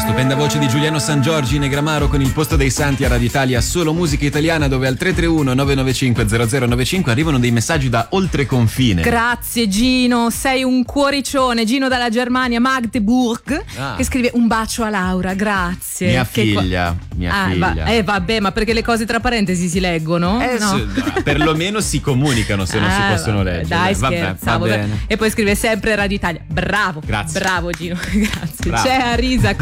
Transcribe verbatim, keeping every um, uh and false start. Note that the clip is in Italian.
stupenda voce di Giuliano Sangiorgi Negramaro con Il posto dei santi a Radio Italia, solo musica italiana, dove al tre tre uno nove nove cinque zero zero nove cinque arrivano dei messaggi da oltre confine. Grazie Gino, sei un cuoricione. Gino dalla Germania, Magdeburg, ah. che scrive un bacio a Laura, grazie. Mia che figlia, qua... mia ah, figlia. Va... Eh vabbè, ma perché le cose tra parentesi si leggono? Eh, no? so, perlomeno si comunicano se non ah, si possono vabbè, leggere. Dai, vabbè, scherzavo. va bene. E poi scrive sempre Radio Italia. Bravo, grazie. Bravo Gino, grazie. Bravo. C'è Arisa